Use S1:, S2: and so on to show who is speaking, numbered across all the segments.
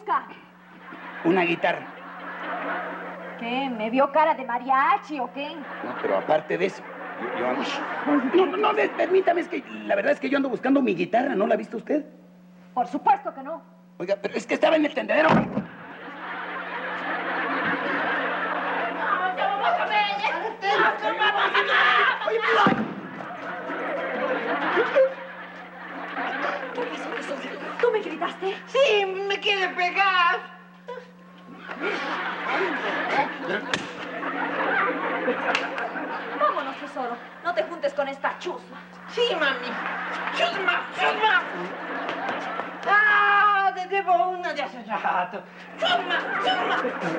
S1: busca?
S2: Una guitarra.
S1: ¿Qué? ¿Me vio cara de mariachi o qué?
S2: No, pero aparte de eso, yo ando... No, permítame, es que la verdad es que yo ando buscando mi guitarra, ¿no la ha visto usted?
S1: Por supuesto que no.
S2: Oiga, pero es que estaba en el tendedero. Oye,
S1: ¿Tú me gritaste?
S3: Sí, me quiere pegar.
S1: Vámonos, tesoro. No te juntes con esta chusma.
S3: Sí, mami. ¡Chusma! ¡Chusma! ¡Ah! Te debo una de hace rato. ¡Chusma! ¡Chusma!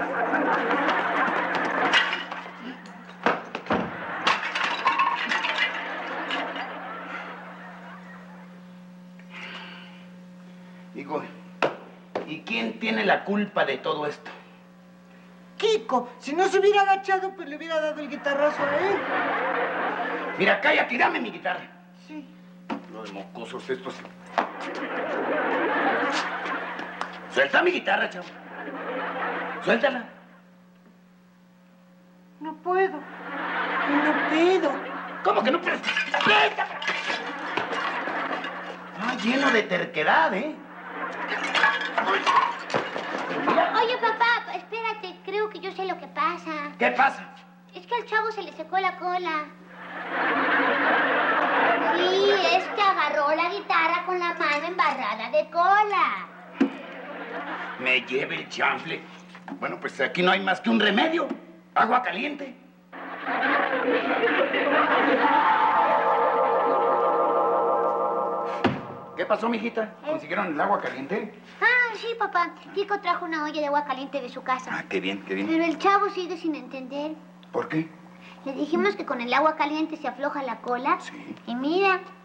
S2: Digo, ¿y quién tiene la culpa de todo esto?
S3: Kiko, si no se hubiera agachado, pues le hubiera dado el guitarrazo a él.
S2: Mira, cállate y dame mi guitarra.
S3: Sí.
S2: Los mocosos estos. Suelta mi guitarra, chavo. Suéltala.
S3: No puedo. No puedo.
S2: ¿Cómo que no puedes? ¡Suéltala! Ah, lleno de terquedad, ¿eh?
S4: Oye, papá, espérate, creo que yo sé lo que pasa.
S2: ¿Qué pasa?
S4: Es que al chavo se le secó la cola. Sí, es que agarró la guitarra con la mano embarrada de cola.
S2: Me lleve el chanfle. Bueno, pues aquí no hay más que un remedio. Agua caliente. ¿Qué pasó, mijita? ¿Consiguieron el agua caliente?
S4: Ah, sí, papá. Kiko trajo una olla de agua caliente de su casa.
S2: Ah, qué bien, qué bien.
S4: Pero el chavo sigue sin entender.
S2: ¿Por qué?
S4: Le dijimos que con el agua caliente se afloja la cola.
S2: Sí.
S4: Y mira,